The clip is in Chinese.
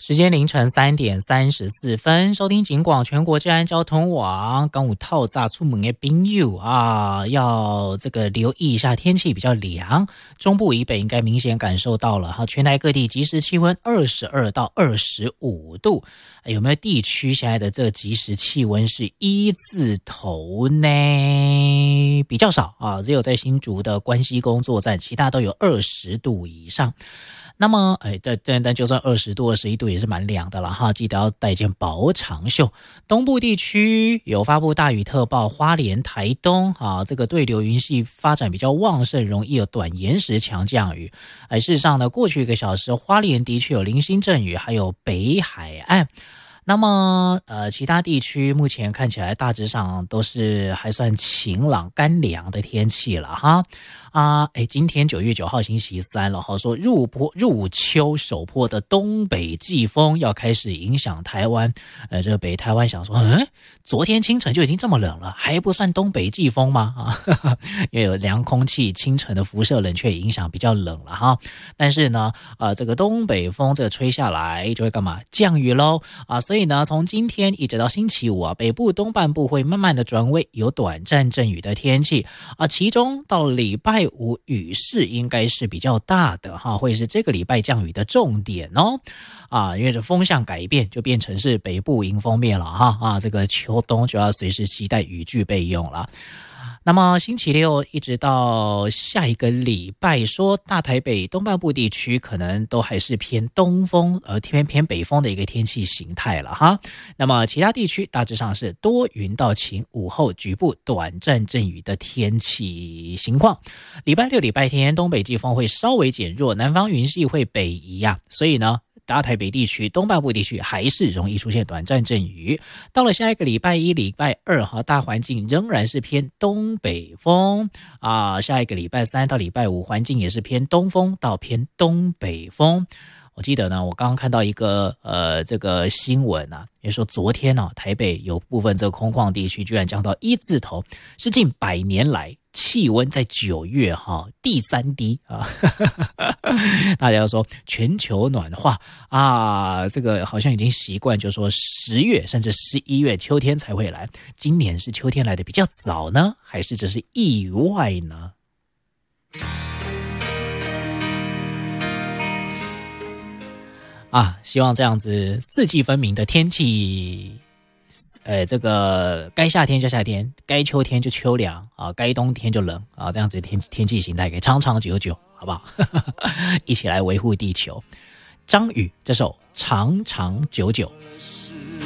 时间凌晨3点34分，收听警广全国治安交通网。刚有透早出门的朋友啊，要这个留意一下天气比较凉，中部以北应该明显感受到了哈，全台各地即时气温22到25度。有没有地区现在的这个即时气温是1字头呢？比较少啊，只有在新竹的关西工作站，其他都有20度以上。那么但就算20度21度也是蛮凉的了哈，记得要带件薄长袖。东部地区有发布大雨特报，花莲台东啊，这个对流云系发展比较旺盛，容易有短延时强降雨。事实上呢，过去1个小时花莲的确有零星阵雨，还有北海岸。那么其他地区目前看起来大致上都是还算晴朗干凉的天气了哈。今天9月9号星期三了哈，说入秋首波的东北季风要开始影响台湾。这个北台湾想说，昨天清晨就已经这么冷了，还不算东北季风吗？因为有凉空气清晨的辐射冷却影响比较冷了哈。但是呢，这个东北风这个吹下来就会干嘛？降雨喽啊！所以呢，从今天一直到星期五啊，北部东半部会慢慢的转为有短暂阵雨的天气啊，其中到礼拜5雨势应该是比较大的哈，会是这个礼拜降雨的重点哦因为这风向改变，就变成是北部迎风面了哈这个秋冬就要随时期待雨具备用了。那么星期六一直到下一个礼拜，说大台北东半部地区可能都还是偏东风偏北风的一个天气形态了哈。那么其他地区大致上是多云到晴，午后局部短暂阵雨的天气情况。礼拜六礼拜天东北季风会稍微减弱，南方云系会北移所以呢大台北地区东半部地区还是容易出现短暂阵雨。到了下一个礼拜1礼拜2大环境仍然是偏东北风下一个礼拜3到礼拜5环境也是偏东风到偏东北风。我记得呢，我刚刚看到一个这个新闻也说昨天台北有部分这个空旷地区居然降到1字头，是近100年来气温在9月第3低大家说全球暖化这个好像已经习惯，就是说10月甚至11月秋天才会来，今年是秋天来的比较早呢，还是这是意外呢？希望这样子四季分明的天气，这个该夏天就夏天，该秋天就秋凉该冬天就冷这样子的天气形态可以长长久久，好不好？一起来维护地球。张宇这首长长久久。